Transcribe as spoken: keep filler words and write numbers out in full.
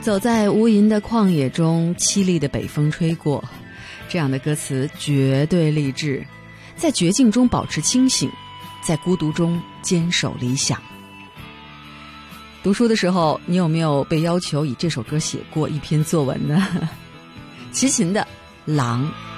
走在无垠的旷野中，凄厉的北风吹过，这样的歌词绝对励志，在绝境中保持清醒，在孤独中坚守理想。读书的时候，你有没有被要求以这首歌写过一篇作文呢？齐秦的《狼》。